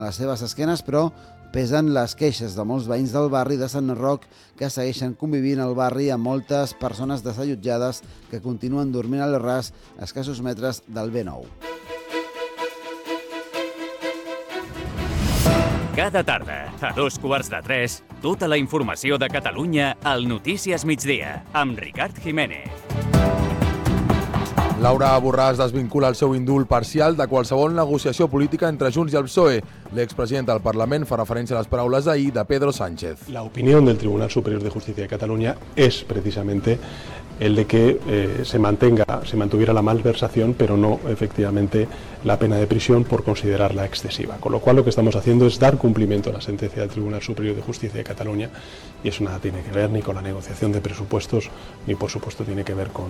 A les seves esquenes, però, pesen les queixes de molts veïns del barri de Sant Roc que segueixen convivint al barri amb moltes persones desallotjades que continuen dormint al ras a escassos metres del B9. Cada tarda, a 2:15, tota la informació de Catalunya al Notícies Migdia, amb Ricard Jiménez. Laura Borràs desvincula el seu indult parcial de qualsevol negociació política entre Junts i el PSOE. L'expresident del Parlament fa referència a les paraules d'ahir de Pedro Sánchez. La opinión del Tribunal Superior de Justicia de Cataluña es precisamente el de que se mantuviera la malversación, pero no efectivamente la pena de prisión por considerarla excesiva. Con lo cual lo que estamos haciendo es dar cumplimiento a la sentencia del Tribunal Superior de Justicia de Cataluña, y eso nada tiene que ver ni con la negociación de presupuestos, ni por supuesto tiene que ver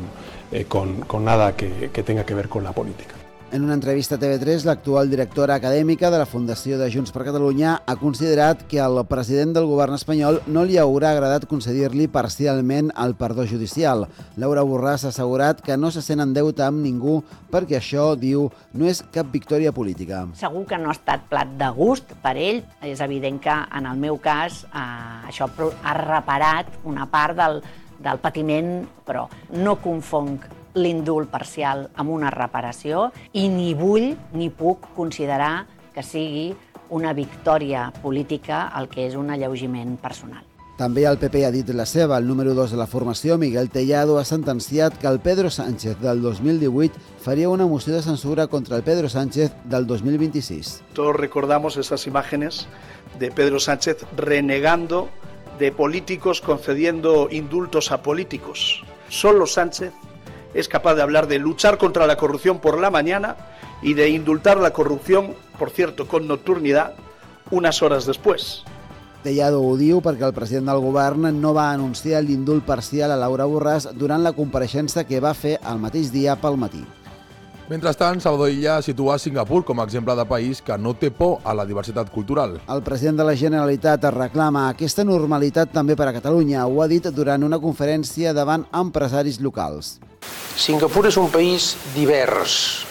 con nada que tenga que ver con la política. En una entrevista a TV3, l'actual directora acadèmica de la Fundació de Junts per Catalunya ha considerat que al president del govern espanyol no li haurà agradat concedir-li parcialment el perdó judicial. Laura Borràs ha assegurat que no se sent en deute amb ningú perquè això, diu, no és cap victòria política. Segur que no ha estat plat de gust per ell. És evident que, en el meu cas, això ha reparat una part del patiment, però no confonc l'indult parcial amb una reparació i ni vull ni puc considerar que sigui una victòria política el que és un alleugiment personal. També el PP ha dit la seva. El número 2 de la formació, Miguel Tellado, ha sentenciat que el Pedro Sánchez del 2018 faria una moció de censura contra el Pedro Sánchez del 2026. Todos recordamos esas imágenes de Pedro Sánchez renegando de políticos, concediendo indultos a políticos. Solo Sánchez es capaz de hablar de luchar contra la corrupción por la mañana y de indultar la corrupción, por cierto, con nocturnidad, unas horas después. Tellado ho diu perquè el president del govern no va anunciar l'indult parcial a Laura Borràs durant la compareixença que va fer el mateix dia pel matí. Mentrestant, Salvador Illa situa Singapur com a exemple de país que no té por a la diversitat cultural. El president de la Generalitat reclama aquesta normalitat també per a Catalunya. Ho ha dit durant una conferència davant empresaris locals. Singapur és un país divers,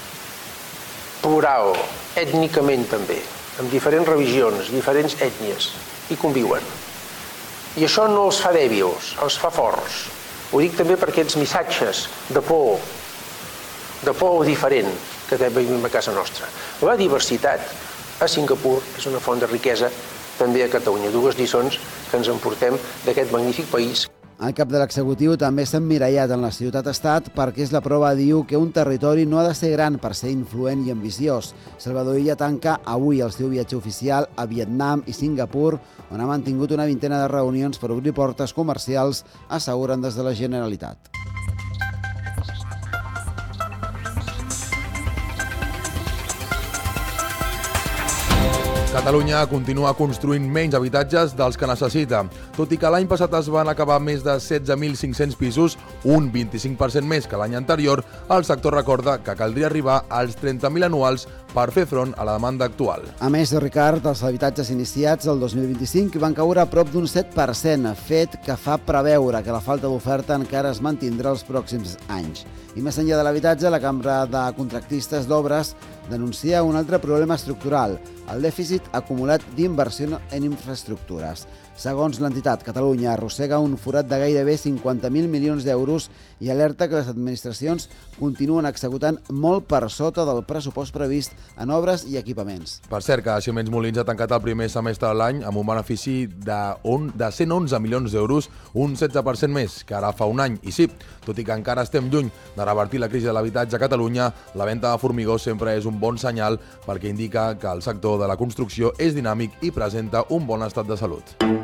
plural, ètnicament també, amb diferents religions, diferents ètnies, i conviuen. I això no els fa dèbils, els fa forts. Ho dic també per aquests missatges de por diferent que també vivim a casa nostra. La diversitat a Singapur és una font de riquesa també a Catalunya. Dues lliçons que ens emportem d'aquest magnífic país. El cap de l'executiu també s'ha emmirallat en la ciutat-estat perquè és la prova, diu, que un territori no ha de ser gran per ser influent i ambiciós. Salvador Illa tanca avui el seu viatge oficial a Vietnam i Singapur, on ha mantingut una vintena de reunions per obrir portes comercials, asseguren des de la Generalitat. Catalunya continua construint menys habitatges dels que necessita. Tot i que l'any passat es van acabar més de 16.500 pisos, un 25% més que l'any anterior, el sector recorda que caldria arribar als 30.000 anuals per fer front a la demanda actual. A més, Ricard, els habitatges iniciats el 2025 van caure a prop d'un 7%, fet que fa preveure que la falta d'oferta encara es mantindrà els pròxims anys. I més enllà de l'habitatge, la Cambra de Contractistes d'Obres denuncia un altre problema estructural, el dèficit acumulat d'inversió en infraestructures. Segons l'entitat, Catalunya arrossega un forat de gairebé 50.000 milions d'euros i alerta que les administracions continuen executant molt per sota del pressupost previst en obres i equipaments. Per cert, que Siemens Molins ha tancat el primer semestre de l'any amb un benefici de 111 milions d'euros, un 16% més que ara fa un any. I sí, tot i que encara estem lluny de revertir la crisi de l'habitatge a Catalunya, la venda de formigó sempre és un bon senyal perquè indica que el sector de la construcció és dinàmic i presenta un bon estat de salut.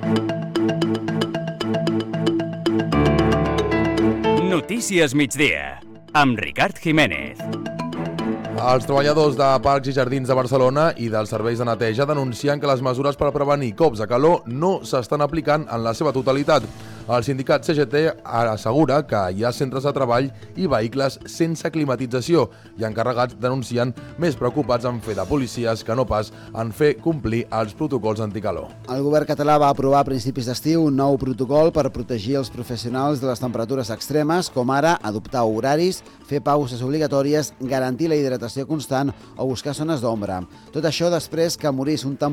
Notícies Migdia, amb Ricard Jiménez. Els treballadors de Parcs i Jardins de Barcelona i dels serveis de neteja denuncien que les mesures per prevenir cops de calor no s'estan aplicant en la seva totalitat. El sindicat CGT assegura que hi ha centres de treball i vehicles sense climatització i encarregats denuncien més preocupats en fer de policies que no pas en fer complir els protocols anticalor. El govern català va aprovar a principis d'estiu un nou protocol per protegir els professionals de les temperatures extremes, com ara adoptar horaris, fer pauses obligatòries, garantir la hidratació constant o buscar zones d'ombra. Tot això després que morís un temporal